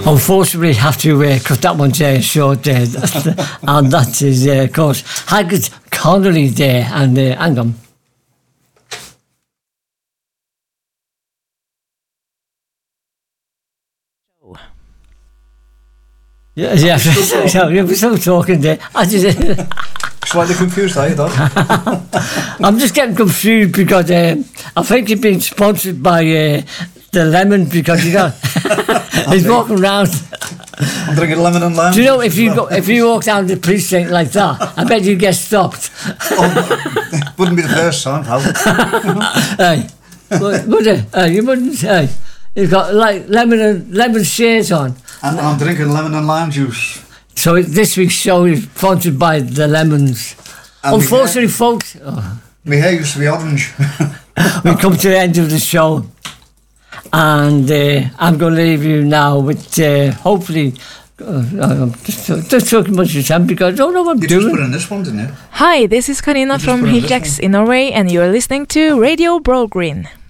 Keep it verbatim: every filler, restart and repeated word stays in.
Unfortunately, have to uh, cut that one there short, uh, and that is, uh, of course, Haggard Connolly there, and uh, hang on. Yeah, yeah, yeah, we're still talking there. I just, Slightly confused, are you, Doc? I'm just getting confused because uh, I think you're being sponsored by uh, the lemon because you know he's walking around. I'm drinking lemon and lime. Do you know if you go if you walk down the precinct like that, I bet you get stopped. Oh, wouldn't be the first time, pal. Hey, would, would it? Uh, you wouldn't. Hey, you've got like lemon and lemon shades on. And I'm drinking lemon and lime juice. So this week's show is sponsored by the lemons. And Unfortunately, folks, oh, my hair used to be orange. we come to the end of the show, and uh, I'm going to leave you now with uh, hopefully. Uh, I'm just, just talking much of your time because I don't know what I'm You doing. just put in this one, didn't you? Hi, this is Karina You just from put on this Hiljax one. in Norway, and you're listening to Radio Brogreen.